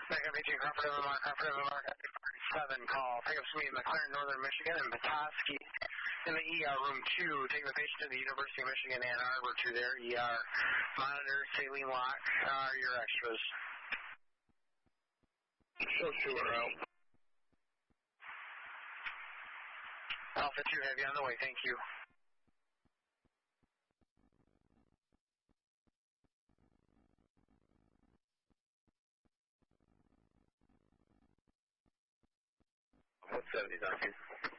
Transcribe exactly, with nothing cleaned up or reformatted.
Backup agent Crawford Evan Mark, Crawford Evan Mark, forty-seven call. Pickup's me in McLaren, Northern Michigan, and Petoskey in the E R room two. Taking the patient to the University of Michigan, Ann Arbor to their E R. Monitor, saline lock, are your extras. Show two are out. Alpha two, have you on the way, thank you. one seventy, thank you.